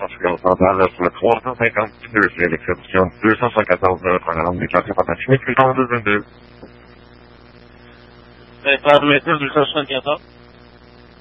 particulier central sur le 352, c'est l'exception 274 de notre programme déclaré par la chimique 2222. Par le 274.